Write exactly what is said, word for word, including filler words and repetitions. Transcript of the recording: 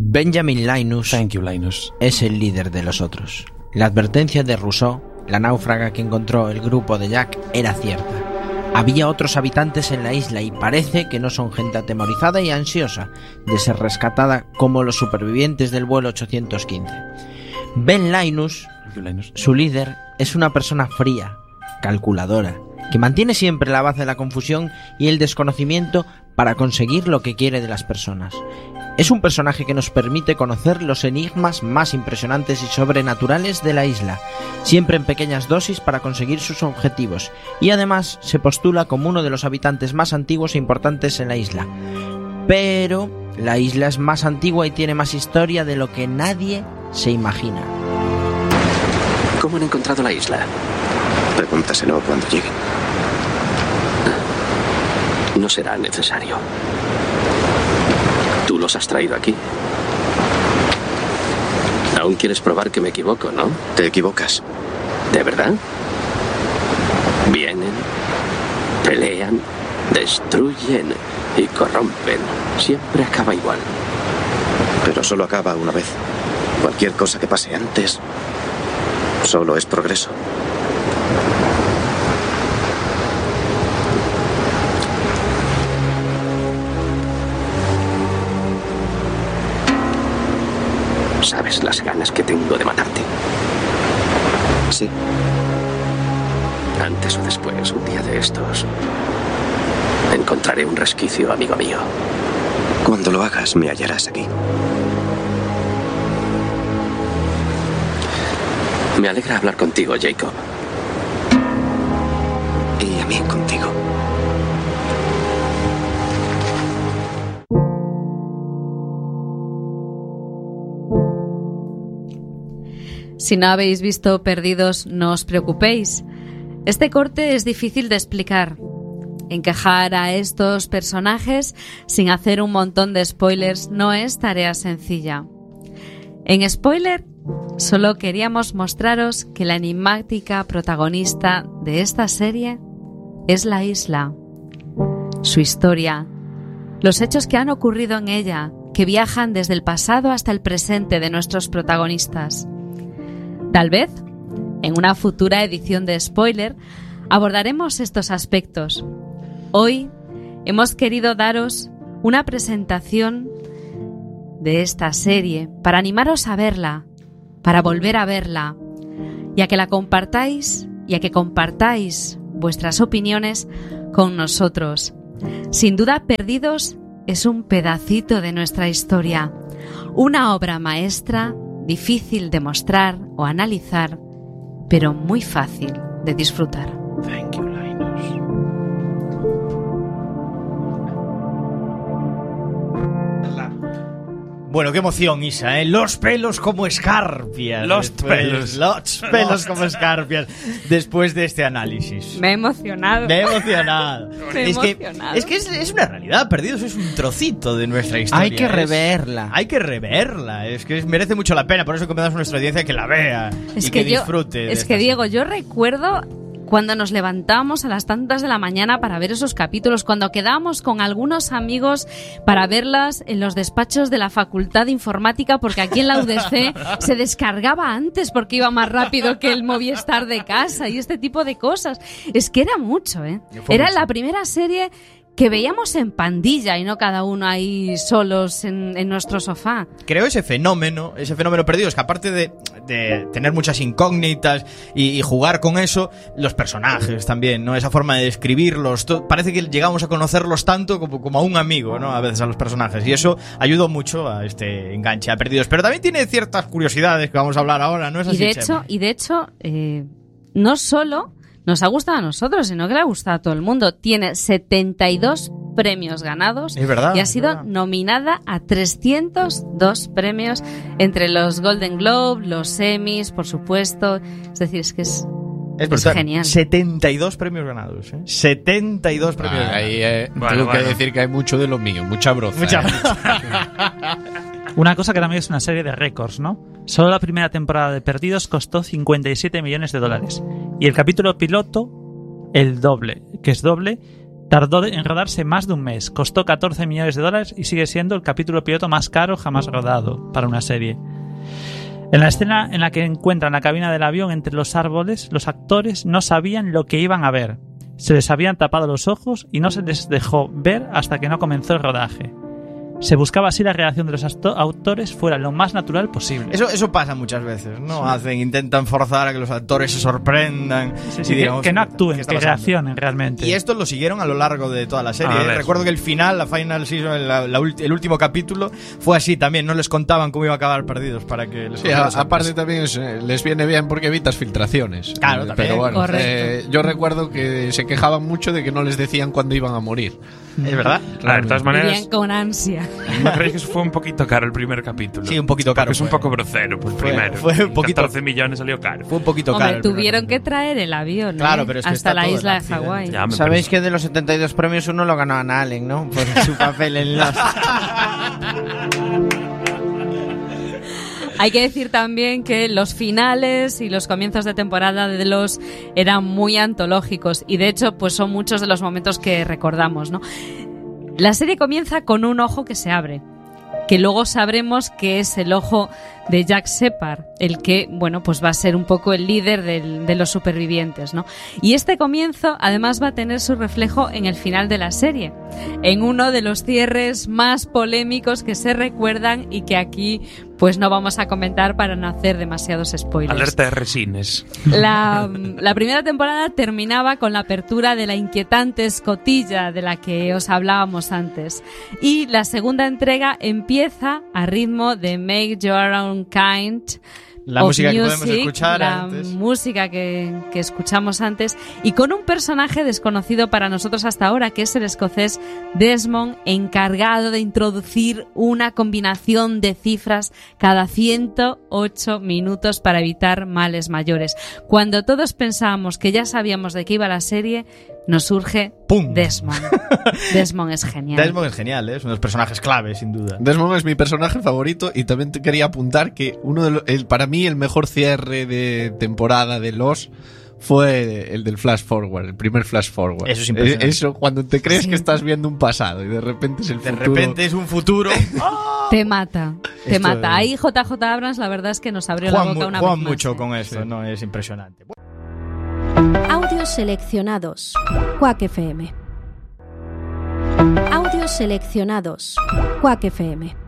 Benjamin Linus, Thank you, Linus. es el líder de los otros. La advertencia de Rousseau, la náufraga que encontró el grupo de Jack, era cierta. Había otros habitantes en la isla y parece que no son gente atemorizada y ansiosa de ser rescatada como los supervivientes del vuelo ochocientos quince. Ben Linus, Linus, su líder, es una persona fría, calculadora, que mantiene siempre la base de la confusión y el desconocimiento para conseguir lo que quiere de las personas. Es un personaje que nos permite conocer los enigmas más impresionantes y sobrenaturales de la isla, siempre en pequeñas dosis para conseguir sus objetivos, y además se postula como uno de los habitantes más antiguos e importantes en la isla. Pero la isla es más antigua y tiene más historia de lo que nadie se imagina. ¿Cómo han encontrado la isla? Pregúntaselo cuando lleguen. No será necesario. Tú los has traído aquí. Aún quieres probar que me equivoco, ¿no? Te equivocas. ¿De verdad? Vienen, pelean, destruyen y corrompen. Siempre acaba igual. Pero solo acaba una vez. Cualquier cosa que pase antes solo es progreso. ¿Sabes las ganas que tengo de matarte? Sí. Antes o después, un día de estos, encontraré un resquicio, amigo mío. Cuando lo hagas, me hallarás aquí. Me alegra hablar contigo, Jacob. Y a mí contigo. Si no habéis visto Perdidos, no os preocupéis. Este corte es difícil de explicar. Encajar a estos personajes sin hacer un montón de spoilers no es tarea sencilla. En spoiler, solo queríamos mostraros que la enigmática protagonista de esta serie es la isla. Su historia, los hechos que han ocurrido en ella, que viajan desde el pasado hasta el presente de nuestros protagonistas. Tal vez, en una futura edición de Spoiler, abordaremos estos aspectos. Hoy hemos querido daros una presentación de esta serie para animaros a verla, para volver a verla, y a que la compartáis y a que compartáis vuestras opiniones con nosotros. Sin duda, Perdidos es un pedacito de nuestra historia, una obra maestra difícil de mostrar o analizar, pero muy fácil de disfrutar. Thank you, Linus. Bueno, qué emoción, Isa, ¿eh? Los pelos como escarpias. Los después, pelos. Los pelos como escarpias. Después de este análisis. Me he emocionado. Me he emocionado. Me he es que, emocionado. es, que es, es una realidad. Perdidos es un trocito de nuestra historia. Hay que es- reverla. Hay que reverla. Es que es- merece mucho la pena. Por eso recomendamos a nuestra audiencia que la vea Es y que, que, yo, disfrute. de es esta que Diego, serie. yo recuerdo cuando nos levantábamos a las tantas de la mañana para ver esos capítulos, cuando quedábamos con algunos amigos para verlas en los despachos de la Facultad de Informática, porque aquí en la U D C se descargaba antes porque iba más rápido que el Movistar de casa y este tipo de cosas. Es que era mucho, ¿eh? Fue Era mucho. la primera serie que veíamos en pandilla y no cada uno ahí solos en, en nuestro sofá. Creo ese fenómeno, ese fenómeno Perdidos, que aparte de, de tener muchas incógnitas y, y jugar con eso, los personajes también, ¿no? Esa forma de describirlos, to- parece que llegamos a conocerlos tanto como, como a un amigo, ¿no? A veces a los personajes, y eso ayudó mucho a este enganche a Perdidos. Pero también tiene ciertas curiosidades que vamos a hablar ahora, ¿no es Y así, de Chema? hecho, y de hecho eh, no solo nos ha gustado a nosotros, sino que le ha gustado a todo el mundo. Tiene setenta y dos premios ganados Es verdad, y ha es sido verdad. nominada a trescientos dos premios entre los Golden Globe, los Emmys, por supuesto. Es decir, es que es, Es, es brutal. genial. setenta y dos premios ganados, ¿eh? setenta y dos premios Ah, ganados. ahí, eh, Bueno, tengo bueno. que decir que hay mucho de lo mío, mucha broza. Mucha- eh. Una cosa que también es una serie de récords, ¿no? Solo la primera temporada de Perdidos costó cincuenta y siete millones de dólares. Y el capítulo piloto, el doble, que es doble, Tardó en rodarse más de un mes, costó catorce millones de dólares y sigue siendo el capítulo piloto más caro jamás rodado para una serie. En la escena en la que encuentran la cabina del avión entre los árboles, los actores no sabían lo que iban a ver. Se les habían tapado los ojos y no se les dejó ver hasta que no comenzó el rodaje. Se buscaba así la reacción de los autores fuera lo más natural posible. Eso, eso pasa muchas veces, ¿no? Sí. Hacen, intentan forzar a que los actores se sorprendan. Sí, sí, y digamos, que, que no actúen, que reaccionen realmente. Y esto lo siguieron a lo largo de toda la serie. ¿eh? Recuerdo que el final, la final season, la, la, el último capítulo, fue así también. No les contaban cómo iba a acabar Perdidos para que les sí, a, aparte también es, les viene bien porque evitas filtraciones. Claro, también. Pero bueno, eh, yo recuerdo que se quejaban mucho de que no les decían cuándo iban a morir. Es verdad. Claro, de todas maneras. Vivían con ansia. ¿No creéis que eso fue un poquito caro el primer capítulo? Sí, un poquito caro. Porque es un poco grosero, pues fue, primero. Fue un poquito. catorce millones salió caro. Fue un poquito Hombre, caro. tuvieron que traer el avión, claro, ¿eh? pero es que hasta está la todo isla el de Hawái. Sabéis parece. que de los setenta y dos premios uno lo ganó a Allen, ¿no? Por su papel en Lost. Hay que decir también que los finales y los comienzos de temporada de Lost eran muy antológicos y de hecho pues son muchos de los momentos que recordamos, ¿no? La serie comienza con un ojo que se abre, que luego sabremos que es el ojo de Jack Shepard, el que, bueno, pues va a ser un poco el líder del, de los supervivientes, ¿no? Y este comienzo, además, va a tener su reflejo en el final de la serie, en uno de los cierres más polémicos que se recuerdan y que aquí, pues no vamos a comentar para no hacer demasiados spoilers. Alerta de resines. La, la primera temporada terminaba con la apertura de la inquietante escotilla de la que os hablábamos antes. Y la segunda entrega empieza a ritmo de Make Your Own Kind. La música music, que podemos escuchar la antes. música que, que escuchamos antes, y con un personaje desconocido para nosotros hasta ahora, que es el escocés Desmond, encargado de introducir una combinación de cifras cada ciento ocho minutos para evitar males mayores. Cuando todos pensábamos que ya sabíamos de qué iba la serie, nos surge ¡pum! Desmond. Desmond es genial. Desmond es genial, ¿eh? Es uno de los personajes clave, sin duda. Desmond es mi personaje favorito y también te quería apuntar que uno de los, el, para mí el mejor cierre de temporada de Lost fue el del flash forward, el primer flash forward. Eso es impresionante. Eso, cuando te crees sí. que estás viendo un pasado y de repente es el de futuro. De repente es un futuro. Te mata, te Esto mata. es... Ahí J J Abrams la verdad es que nos abrió Juan, la boca una Juan vez mucho más, ¿eh? con esto, sí. no, es impresionante. Audios seleccionados. Quack F M. Audios seleccionados. Quack F M.